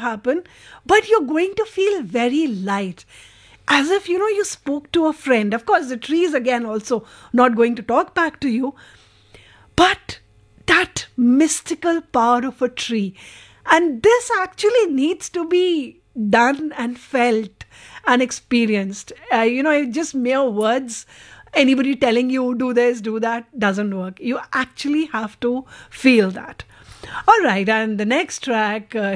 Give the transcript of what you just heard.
happen, but you're going to feel very light. As if, you spoke to a friend. Of course, the tree is again also not going to talk back to you, but that mystical power of a tree. And this actually needs to be done and felt and experienced. Just mere words, anybody telling you do this, do that, doesn't work. You actually have to feel that. All right, and the next track